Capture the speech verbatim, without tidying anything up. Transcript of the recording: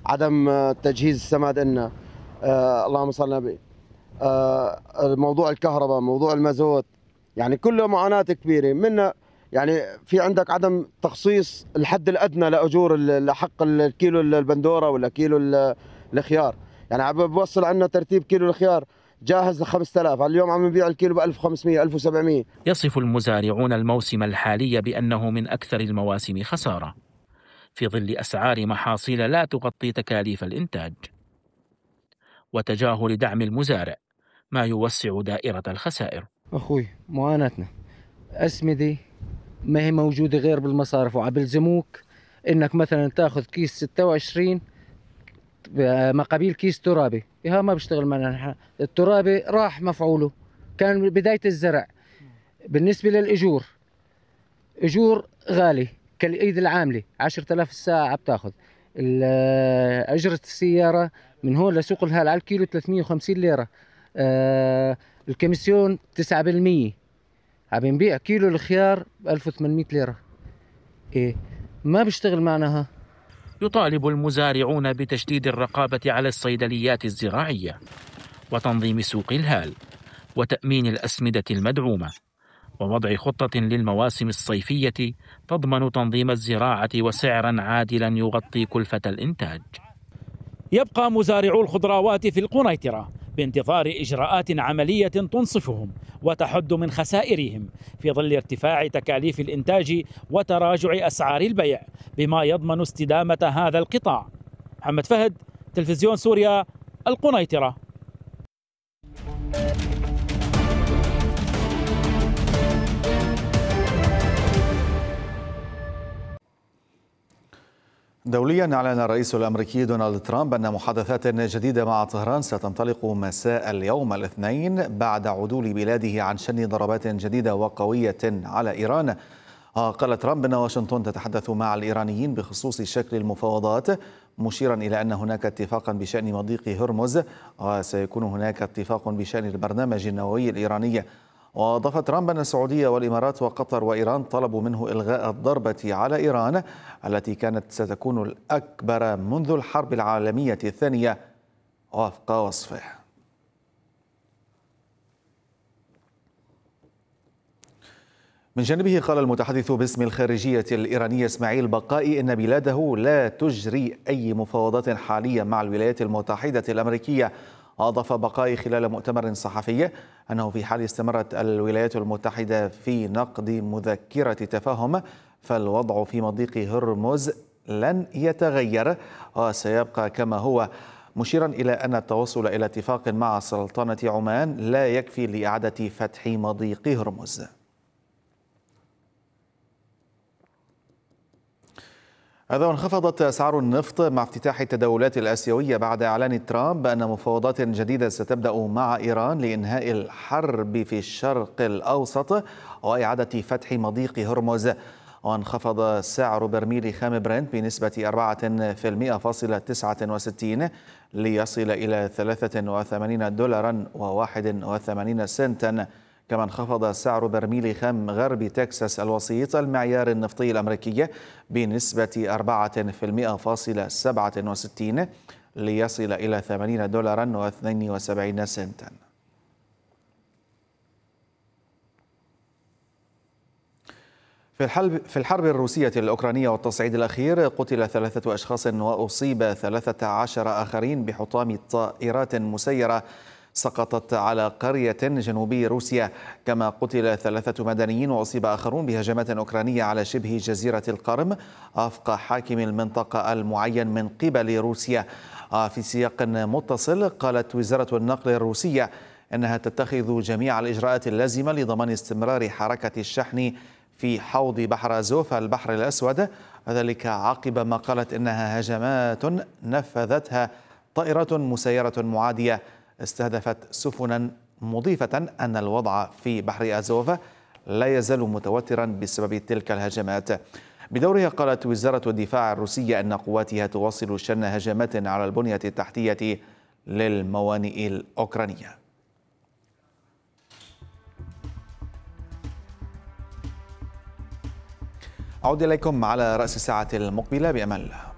عدم آه، تجهيز السماد لنا، آه اللهم صل على النبي، آه موضوع الكهرباء، موضوع المازوت، يعني كله معاناة كبيرة منا. يعني في عندك عدم تخصيص الحد الأدنى لأجور ال- لحق الكيلو البندورة ولا كيلو ال- الخيار. يعني عم بوصل عندنا ترتيب كيلو الخيار جاهز ل خمسة آلاف، اليوم عم نبيع الكيلو ب ألف وخمسمئة ألف وسبعمئة. يصف المزارعون الموسم الحالي بأنه من أكثر المواسم خسارة في ظل أسعار محاصيل لا تغطي تكاليف الإنتاج وتجاهل دعم المزارع، ما يوسع دائرة الخسائر. أخوي معاناتنا أسمدة ما هي موجودة غير بالمصارف، وعبلزموك إنك مثلا تاخذ كيس ستة وعشرين مقابل كيس ترابي. ها ما بيشتغل معنا، الترابي راح مفعوله، كان بداية الزرع. بالنسبة للأجور، أجور غالي كالإيد العاملة، عشرة آلاف الساعة بتاخذ. أجرة السيارة من هون لسوق الهال على الكيلو ثلاثمئة وخمسين ليرة. آه الكمسيون تسعة بالمئة. عم نبيع كيلو الخيار ب ألف وثمانمئة ليرة. إيه ما بيشتغل معنا. ها يطالب المزارعون بتشديد الرقابة على الصيدليات الزراعية وتنظيم سوق الهال وتأمين الأسمدة المدعومة ووضع خطة للمواسم الصيفية تضمن تنظيم الزراعة وسعرا عادلا يغطي كلفة الإنتاج. يبقى مزارعو الخضروات في القنيطرة بانتظار إجراءات عملية تنصفهم وتحد من خسائرهم في ظل ارتفاع تكاليف الإنتاج وتراجع أسعار البيع، بما يضمن استدامة هذا القطاع. محمد فهد، تلفزيون سوريا، القنيطرة. دوليا، أعلن الرئيس الأمريكي دونالد ترامب أن محادثات جديدة مع طهران ستنطلق مساء اليوم الاثنين بعد عدول بلاده عن شن ضربات جديدة وقوية على إيران. قال ترامب أن واشنطن تتحدث مع الإيرانيين بخصوص شكل المفاوضات، مشيرا إلى أن هناك اتفاقا بشأن مضيق هرمز وسيكون هناك اتفاق بشأن البرنامج النووي الإيراني. وأضاف ترامب أن السعودية والإمارات وقطر وإيران طلبوا منه إلغاء الضربة على إيران التي كانت ستكون الأكبر منذ الحرب العالمية الثانية وفق وصفه. من جانبه قال المتحدث باسم الخارجية الإيرانية إسماعيل بقائي إن بلاده لا تجري أي مفاوضات حالية مع الولايات المتحدة الأمريكية. أضاف بقائي خلال مؤتمر صحفي أنه في حال استمرت الولايات المتحدة في نقد مذكرة تفاهم فالوضع في مضيق هرمز لن يتغير وسيبقى كما هو، مشيرا إلى أن التوصل إلى اتفاق مع سلطنة عمان لا يكفي لإعادة فتح مضيق هرمز. هذا وانخفضت أسعار النفط مع افتتاح التداولات الآسيوية بعد إعلان ترامب أن مفاوضات جديدة ستبدأ مع إيران لإنهاء الحرب في الشرق الأوسط وإعادة فتح مضيق هرمز. وانخفض سعر برميل خام برنت بنسبة أربعة فاصلة تسعة وستين ليصل إلى ثلاثة وثمانين دولارا وواحد وثمانين سنتا. كما انخفض سعر برميل خام غرب تكساس الوسيط المعيار النفطي الأمريكي بنسبة أربعة فاصلة سبعة وستين ليصل إلى ثمانين دولارا واثنين وسبعين سنتا. في الحرب في الحرب الروسية الأوكرانية والتصعيد الأخير قتل ثلاثة أشخاص وأصيب ثلاثة عشر آخرين بحطام طائرات مسيرة سقطت على قرية جنوبي روسيا، كما قتل ثلاثة مدنيين وأصيب آخرون بهجمات أوكرانية على شبه جزيرة القرم وفق حاكم المنطقة المعين من قبل روسيا. في سياق متصل قالت وزارة النقل الروسية أنها تتخذ جميع الإجراءات اللازمة لضمان استمرار حركة الشحن في حوض بحر أزوف البحر الأسود، وذلك عقب ما قالت إنها هجمات نفذتها طائرة مسيرة معادية استهدفت سفنا، مضيفة أن الوضع في بحر أزوف لا يزال متوترا بسبب تلك الهجمات. بدورها قالت وزارة الدفاع الروسية أن قواتها تواصل شن هجمات على البنية التحتية للموانئ الأوكرانية. أعود إليكم على رأس الساعة المقبلة، بأمان الله.